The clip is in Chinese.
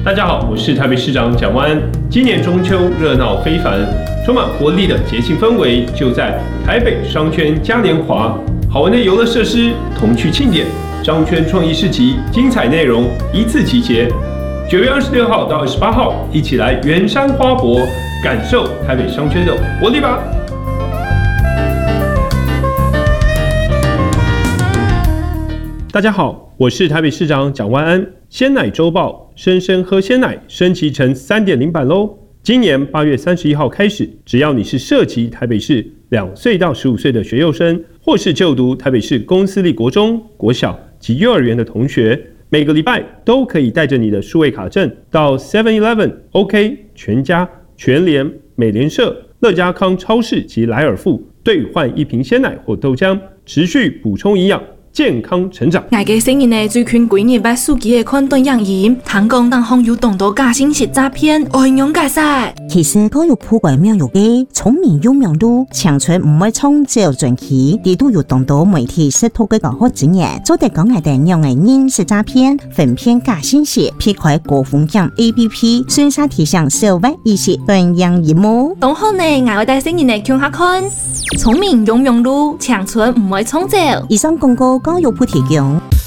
大家好，我是台北市长蒋万安。今年中秋热闹非凡，充满活力的节庆氛围就在台北商圈嘉年华，好玩的游乐设施、童趣庆典、商圈创意市集，精彩内容一次集结。9月26号到28号，一起来圆山花博，感受台北商圈的活力吧！大家好，我是台北市长蒋万安。鲜奶周报，生生喝鲜奶升级成 3.0 版咯。今年8月31号开始，只要你是涉及台北市2岁到15岁的学幼生，或是就读台北市公私立国中、国小及幼儿园的同学，每个礼拜都可以带着你的数位卡证到 7-Eleven、OK、全家、全联、美联社、乐家康超市及莱尔富兑换1瓶鲜奶或豆浆，持续补充营养，健康成長。 外嘅成員呢，最近幾年把手機嘅寬端樣驗，聽講當行有動到假信息詐騙，愛用解釋。 其實教育普及教育嘅聰明有明度，長春唔會創造傳奇，地都有動到媒體識圖嘅教學經驗，做得講係定讓人認識詐騙，分辨假信息，撇開高風險 APP， 宣傳提醒小白意識斷樣業務。 當好呢，我帶成員嚟聽下看，聰明有明度，長春唔會創造。 以上廣告教育部提供。